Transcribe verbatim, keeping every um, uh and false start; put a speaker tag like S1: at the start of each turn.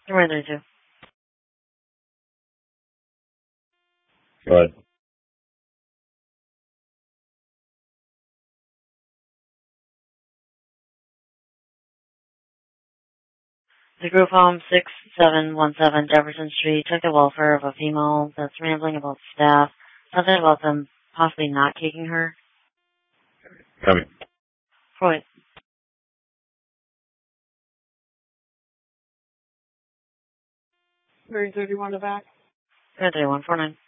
S1: Three three two.
S2: Go ahead.
S1: The group home six seven one seven Jefferson Street took the welfare of a female that's rambling about staff. Something about them possibly not taking her.
S2: Coming.
S1: Freud.
S3: three thirty-one to back.
S1: three three one four nine.